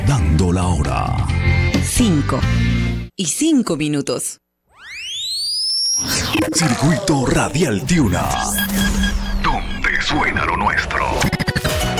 Dando la hora. 5:05. Circuito Radial Tiuna. Donde suena lo nuestro.